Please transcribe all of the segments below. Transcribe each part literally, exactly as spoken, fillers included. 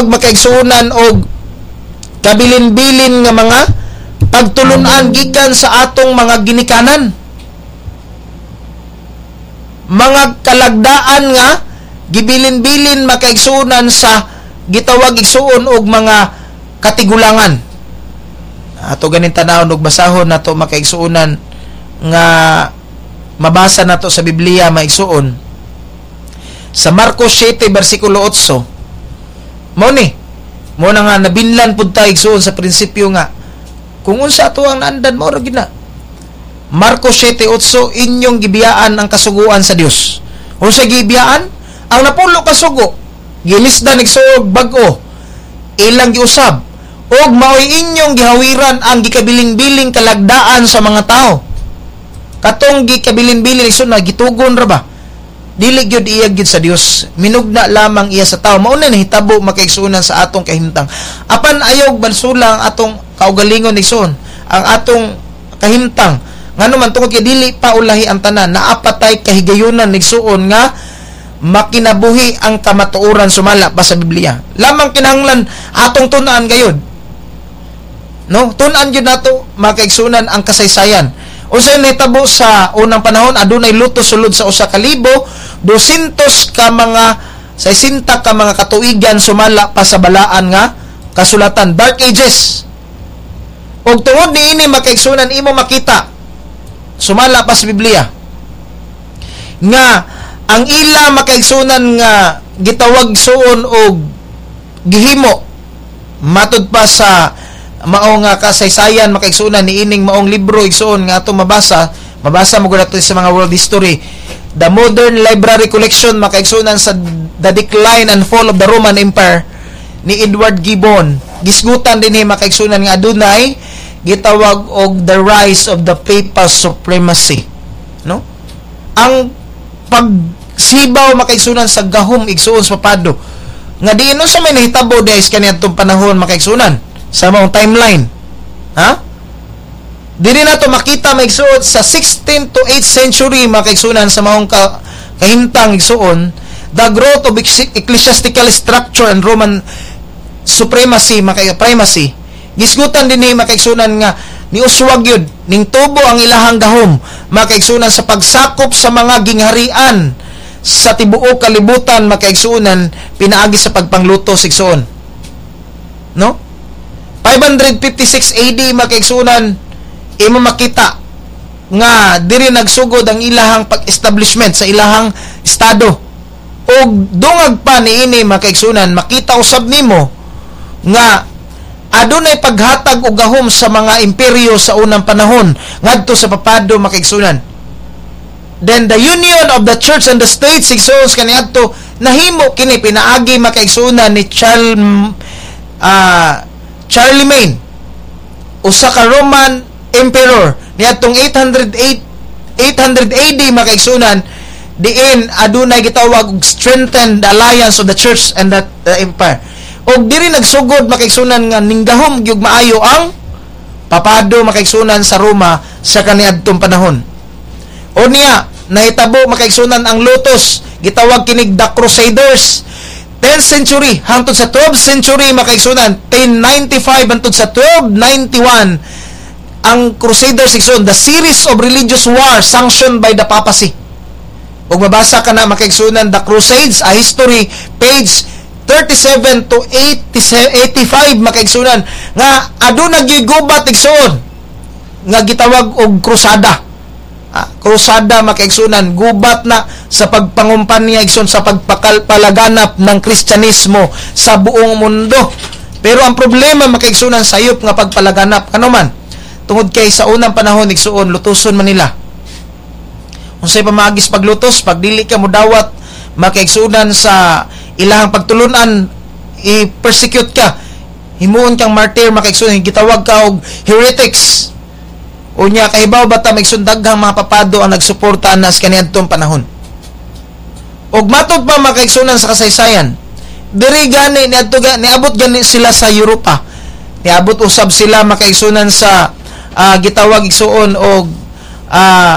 gitawag makaigsuonan og kabilin-bilin nga mga pagtulunan gikan sa atong mga ginikanan, mga kalagdaan nga gibilin-bilin makaigsuonan sa gitawag igsuon og mga katigulangan. Ato ganin tanawon og basahon nato makaigsuonan nga mabasa nato sa Biblia maigsuon sa Marcos seven bersikulo eight. Mao ni mo na nga nabinlan pud ta igsuon sa prinsipyo nga kung unsa ato ang naandan mao ra gid na. Marcos seven eight, inyong gibiyaan ang kasuguan sa Dios. Unsa gibiyaan? Ang napulo kasugo gilisdan igsuog bag-o ilang giusab og maoy inyong gihawiran ang gikabiling-biling kalagdaan sa mga tao. Katong gikabilin-bilin igsoon na gitugon ra ba? Dili gyud iya gyud sa Dios, minugna lamang iya sa tao. Mao na nahitabo makaigsuonan sa atong kahimtang. Apan ayog bansula ang atong kaugalingon igsoon, ang atong kahimtang ngano man tungod kay dili pa ulahi ang tanan, naapatay kahigayunan igsuon nga makinabuhi ang kamatuoran sumala pa sa Biblia. Lamang kinahanglan atong tun-an gayud. No, tun-an gyud nato makaigsuonan ang kasaysayan. Unsay nahitabo sa unang panahon, adunay luto sulod sa usa ka libo, dosyentos ka mga sesenta ka mga katuigan sumala pa sa balaan nga kasulatan, Dark Ages. Og tungod niini makaigsuonan imo makita sumala pa sa Biblia nga ang ila makaigsuonan nga gitawag suon og gihimo matud pa sa mao nga kasaysayan makaigsuonan niining maong libro igsuon nga atong mabasa mabasa mo gud sa mga world history, The Modern Library Collection makaigsuonan sa The Decline and Fall of the Roman Empire ni Edward Gibbon. Gisgutan dinhi makaigsuonan nga adunay gitawag og the rise of the papal supremacy, no? Ang pagsibaw makaigsuonan sa gahom igsuon sa papado nga diin no sa may nahitabo dahil kaniadtong panahon makaigsuonan sa maong timeline. Ha? Dili na to makita maigsuon sa sixteenth to eighth century makaigsuonan sa maong ka, kahimtang igsuon the growth of ecclesiastical structure and Roman supremacy makaigprimacy. Gisgutan din ni makaigsuonan nga ni uswag yun ning tubo ang ilahang gahom makaigsuonan sa pagsakop sa mga gingharian sa tibuok kalibutan makaigsuonan pinaagi sa pagpangluto sigsuon, no? five fifty-six A D makaigsuonan imo makita nga diri nagsugod ang ilahang pag-establishment sa ilahang estado. Og dungag pa niini makaigsuonan makita usab nimo nga adunay paghatag og gahom sa mga imperyo sa unang panahon ngadto sa papado makaigsuonan. Then the union of the church and the state sigsuons kaniadto nahimo kini pinaagi makaigsuonan ni Charles uh, Charlemagne, usa ka Roman emperor niadtong eight hundred eight A D makaigsuonan diin adunay gitawag og strengthened alliance of the church and that the empire. Og diri nagsugod makaigsuonan nga ninggahom gyud maayo ang papado makaigsuonan sa Roma sa kaniadtong panahon. O niya nahitabo makaigsuonan ang Lotus, gitawag kinig the Crusaders. tenth century hangtod sa twelfth century makaigsuonan ten ninety-five hangtod sa twelve ninety-one ang Crusaders igsoon the series of religious wars sanctioned by the papacy. Og mabasa ka na makaigsuonan the Crusades, a history, page thirty-seven to eighty-five makaigsuonan nga aduna gigubat igsoon nga gitawag og krusada. Ah, krusada makaigsuonan gubat na sa pagpangumpanya igsoon sa pagpalaganap ng Kristyanismo sa buong mundo. Pero ang problema makaigsuonan sayop nga pagpalaganap kano man tungod kay sa unang panahon igsuon lutuson man nila. Unsay pamagis paglutos pag dili ka modawat makaigsuonan sa ilahang pagtulunan i-persecute ka, himuon kang martyr makaigsuonan gitawag ka og heretics. Unya kahibaw bata maigsundaghang mga papado ang nagsuporta anas kaniadtong panahon. Og matud pa makaigsuonan sa kasaysayan diri gani niadto niabot gani sila sa Europa, niabot usab sila makaigsuonan sa uh, gitawag igsuon og uh,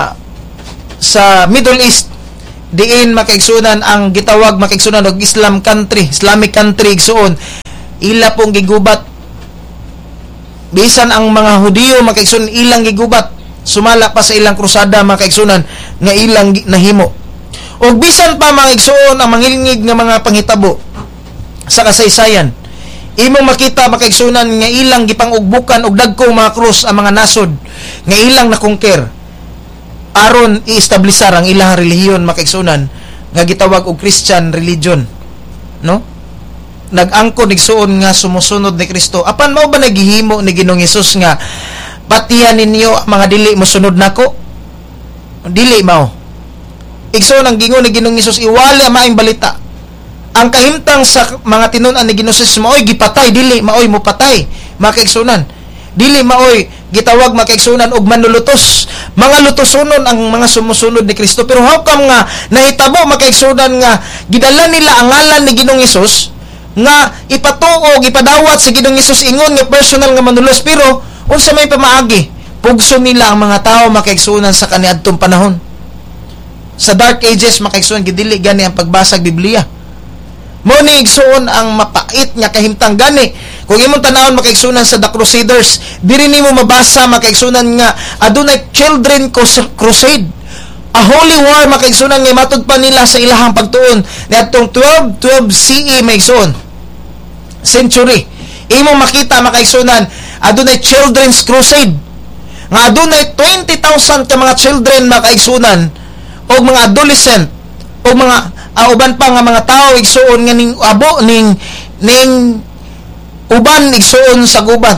sa Middle East diin makaigsuonan ang gitawag makaigsuonan og Islam country, Islamic country igsuon ila pong gigubat. Bisan ang mga Hudiyo makaigsuon ilang gigubat, sumala pa sa ilang krusada makaigsunan nga ilang nahimo. Og bisan pa mga igsuon ang mangilingig nga mga panghitabo sa kasaysayan, imo makita makaigsunan nga ilang gipangugbukan og dagkong mga krus ang mga nasod nga ilang nakongker aron i-establisar ang ilang relihiyon makaigsunan nga gitawag og Christian religion, no? Nag-angkon igsuon nga sumusunod ni Kristo. Apan mao ba nagihimo ni Ginoong Hesus nga patihan ninyo ang mga dili mosunod nako? Dili mao. Igsuon ang gingon ni Ginoong Hesus, iwala maayong balita. Ang kahimtang sa mga tinun-an ni Ginoong Hesus maoy gipatay, dili maoy mo patay, makaigsunan. Dili maoy gitawag makaigsunan og manlulutos. Mga lutosonon ang mga sumusunod ni Kristo. Pero how come nga nahitabo makaigsunan nga gidala nila ang ngalan ni Ginoong Hesus nga ipatuog, ipadawat si Ginoong Hesus ingon nga personal nga manulos, pero unsa may pamaagi, pugso nila ang mga tao makaigsunan sa kaniadtong panahon. Sa Dark Ages makaigsunan gidili gani ang pagbasag Biblia. Mo ni igsuon ang mapait nga kahimtang gani. Kung imong tanawon makaigsunan sa The Crusaders, diri nimo mabasa makaigsunan nga adunay children crusade, a holy war makaigsunan nga matud pa nila sa ilahang pagtuon niadtong twelve twelve C E maigsuon century. Imo makita makaigsunan adunay children's crusade nga adunay twenty thousand ka mga children makaigsunan og mga adolescent o mga uh, uban pa nga mga tao igsuon nga ning abo ning ning uban igsuon sa gubat.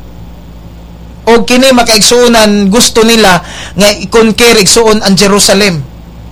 O kini makaigsuonan gusto nila nga i-conquer igsuon ang Jerusalem.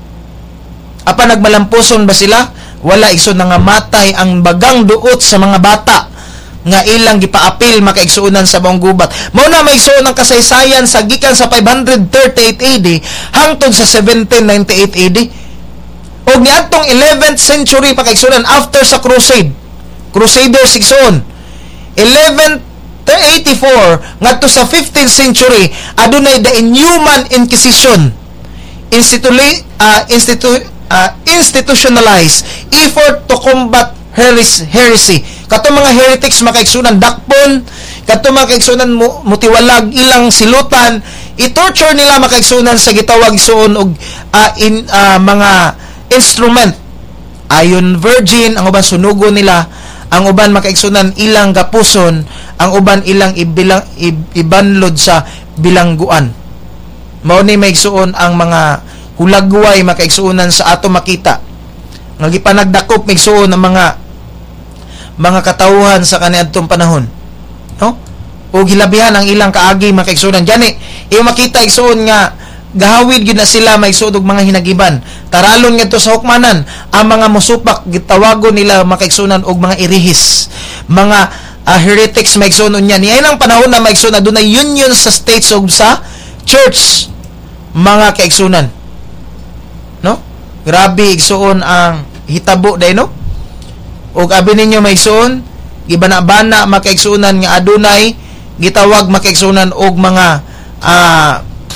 Apa nagmalampuson ba sila? Wala, igsuon nga matay ang bagang duot sa mga bata nga ilang gipaapil makaigsuonan sa buong gubat. Mao na maigsuon ang kasaysayan sa gikan sa five thirty-eight A D hangtod sa seventeen ninety-eight A D. O niadtong eleventh century pakaigsuonan after sa crusade. Crusaders igsuon eleven eighty-four ngadto sa fifteenth century adunay the inhuman inquisition, institu- uh, institu- uh, institutionalized effort to combat heres- heresy. Kato mga heretics makaigsunan dakpon, kato mga kaigsunan mutiwalag ilang silutan, i-torture nila makaigsunan sa gitawag suon og uh, in uh, mga instrument. Ayon virgin ang uban sunugo nila, ang uban makaigsunan ilang gapuson, ang uban ilang ibilang, ibanlod sa bilangguan. Mao ni maigsuon ang mga hulagway makaigsuonan sa ato makita. Nga gipanagdakop maigsuon ang mga mga katawhan sa kaniadtong panahon. No? O gilabihan ang ilang kaagi makaigsuonan. Gani, iyo makita igsuon nga gahawid gid na sila maigsuon og mga hinagiban. Taralon ngadto sa hukmanan ang mga musupak gitawagon nila makaigsuonan og mga irihis. Mga uh, heretics maigsuon unya. Niay lang panahon na maigsuon adunay union sa states ug sa church mga kaigsuonan. No? Grabe igsuon ang hitabo day no? Og abi ninyo maigsuon gibana-bana makaigsuonan nga adunay gitawag makaigsuonan og mga uh,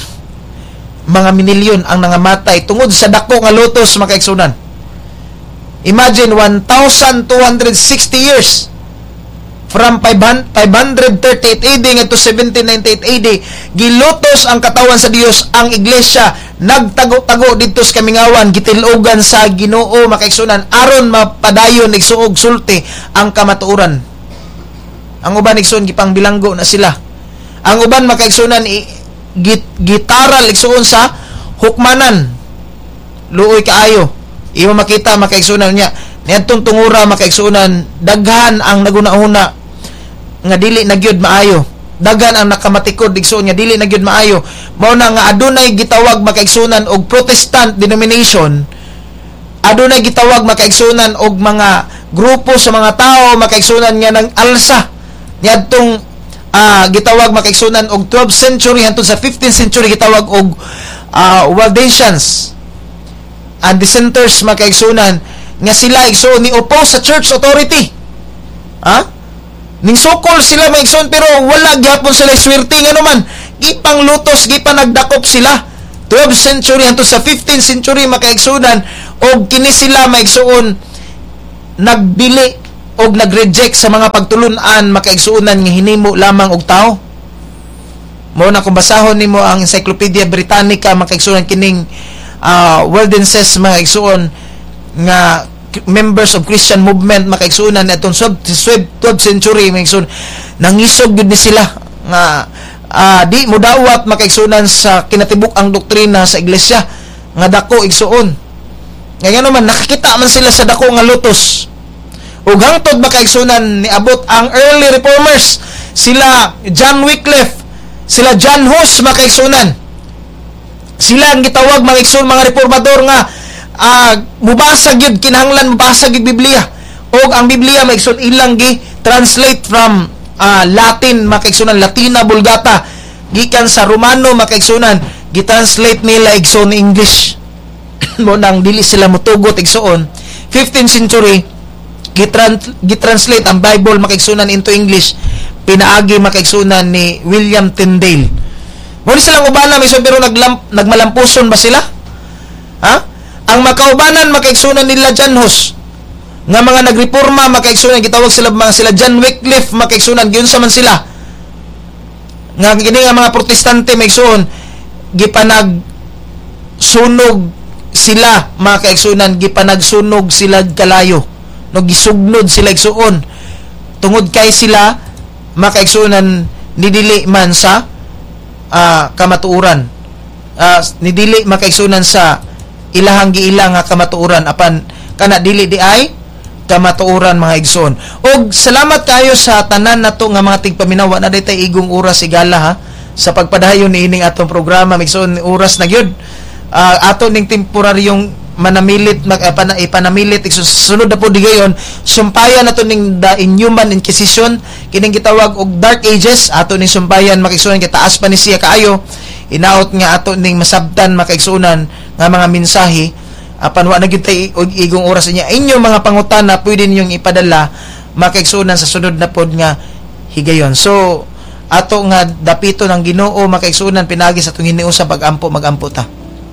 mga minilyon ang nangamatay tungod sa dako nga lotos makaigsuonan. Imagine one thousand two hundred sixty years from five thirty-eight A D ngadto seventeen ninety-eight A D gilutos ang katawan sa Dios, ang iglesia nagtago-tago dito sa kamingawan, gitilogan sa Ginoo makaigsuonan aron mapadayon igsuog sulti ang kamatuoran. Ang uban igsuon gipangbilanggo na sila. Ang uban makaigsuonan git, gitaral igsuon sa hukmanan. Luoy kaayo. Imo makita makaigsuonan niya niadtong tungura makaigsuonan daghan ang naguna-una nga dili nagyud maayo. Daghan ang nakamatikod igsuon nga dili nagyud maayo. Mao na nga adunay gitawag makaigsuonan og Protestant denomination. Adunay gitawag makaigsuonan og mga grupo sa mga tao makaigsuonan nga nang alsa niadtong uh, gitawag makaigsuonan og twelfth century hangtod sa fifteenth century gitawag og uh, Waldensians and dissenters makaigsuonan nga sila igsuon ni oppose sa church authority. Ha? Ning sokol sila maigsuon pero wala gyapon sila swerte nga naman. Gipang lutos, gipang nagdakop sila. twelfth century hangtod sa fifteenth century makaigsuonan og kini sila maigsuon nagbili og nag-reject sa mga pagtulunan makaigsuonan nga hinimo lamang og tao. Mo na kung basahon nimo ang Encyclopedia Britannica makaigsuonan kining uh, Waldenses makaigsuon nga members of Christian movement makaigsuonan atong twelfth century makaigsuon nangisog gud ni sila nga uh, di mo dawat makaigsuonan sa kinatibuk ang doktrina sa iglesia nga dako igsuon. Ngayon naman nakakita man sila sa dako nga lutos. Ug hangtod makaigsuonan niabot ang early reformers, sila John Wycliffe, sila John Hus makaigsuonan. Sila ang gitawag mga igsoon mga reformador nga uh, mubasag yun kinahanglan mubasag yung Biblia. O ang Biblia maigsoon ilang gi translate from uh, Latin makaigsuonan Latina Vulgata gikan sa Romano makaigsuonan gi-translate nila igsoon English. Mo nang dili sila mutugot igsoon fifteenth century Gitran- gitranslate ang Bible makaigsunan into English, pinaagi makaigsunan ni William Tyndale. Muli silang ubana may pero naglamp- nagmalampuson ba sila? Ha? Ang makaubanan makaigsunan nila John Hus nga mga nagreforma makaigsunan gitawag sila mga sila John Wycliffe makaigsunan giunsa man sila nga kini nga mga protestante maigsuon gipanag sunog sila makaigsunan gipanagsunog sila kalayo no gisugnod sila igsuon tungod kay sila makaigsuonan nidili man sa uh, kamatuuran uh, nidili makaigsuonan sa ilahang giila nga kamatuuran apan kana dili di ay kamatuuran mga igsoon. Og salamat kayo sa tanan nato nga mga tigpaminawa na daytay igong oras igala ha sa pagpadayon ni ining atong programa igsoon oras na gyud uh, ato ning temporaryong manamilit mag uh, ipanamilit sunod na po di gayon sumpayan nato ning the inhuman inquisition kining gitawag og dark ages ato ning sumpayan makaigsunan kitaas pa ni siya kaayo inaot nga ato ning masabtan makaigsunan nga mga mensahe apan wa na gyud tay og igong oras niya inyo mga pangutana pwede ninyong ipadala makaigsunan sa sunod na pod nga higayon. So ato nga dapito ng Ginoo makaigsunan pinagi sa atong hiniusa pag-ampo magampo ta.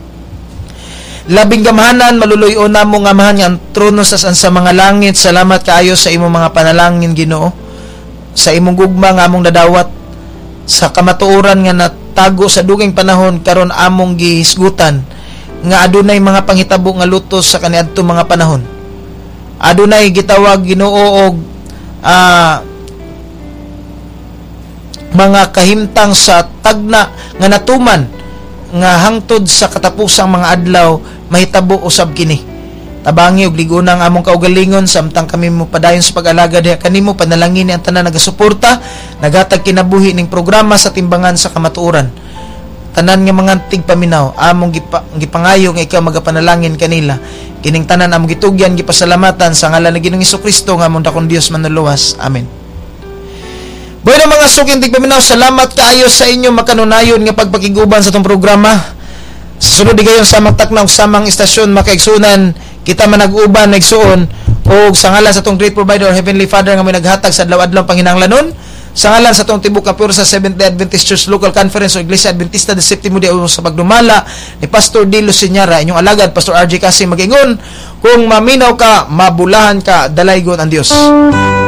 Labing gamahanan maluluyo namo nga amahan nga ang trono sa sa mga langit. Salamat kaayo sa imong mga panalangin Ginoo, sa imong gugma nga among nadawat sa kamatuoran nga natago sa duging panahon karon among gihisgutan nga adunay mga panghitabo nga lutos sa kaniadtong mga panahon. Adunay gitawag Ginoo og uh, mga kahimtang sa tagna nga natuman nga hangtod sa katapusang mga adlaw mahitabo usab kini. Tabangi og ligunang among kaugalingon samtang kami mo padayon sa pag-alagad diha kanimo panalangin ni ang tanan nagasuporta naghatag kinabuhi ning programa sa timbangan sa kamatuoran. Tanan nga mga tigpaminaw among gipa, gipangayo nga ikaw magapanalangin kanila. Kining tanan among gitugyan gipasalamatan sa ngalan ni Ginoong Hesukristo nga among dakong Dios manuluwas. Amen. Bueno mga suking tigpaminaw, salamat kaayo sa inyo makanunayon nga pagpakiguban sa itong programa. Sa sunod di gayon sa magtakna og samang istasyon makaigsunan kita manag-uban nagsuon o sa ngalan sa itong great provider Heavenly Father nga may naghatag sa adlaw-adlaw panginahanglanon. Sa ngalan sa itong tibok kapuro sa Seventh-day Adventist Church Local Conference o Iglesia Adventista de Septimo Dia sa pagdumala ni Pastor D. Luciñara, inyong alagad Pastor R J Kasi magingon, kung maminaw ka, mabulahan ka, dalaygon ang Dios.